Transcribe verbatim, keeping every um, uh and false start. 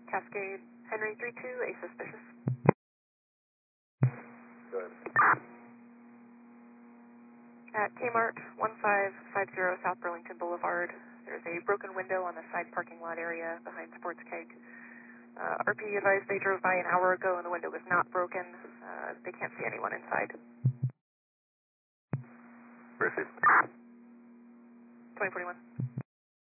Cascade, Henry three two, a suspicious. Go ahead. At Kmart, one five five zero South Burlington Boulevard, there's a broken window on the side parking lot area behind Sports Keg. Uh, R P advised they drove by an hour ago and the window was not broken. Uh, they can't see anyone inside. Received. twenty forty-one.